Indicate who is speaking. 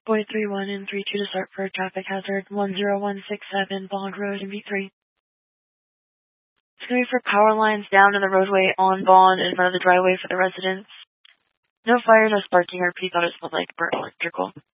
Speaker 1: Boy 31 and 32 to start for traffic hazard 10167 Bond Road in V3. It's going to be for power lines down to the roadway on Bond in front of the driveway for the residents. No fire, no sparking, or repeat, thought it smelled like burnt electrical.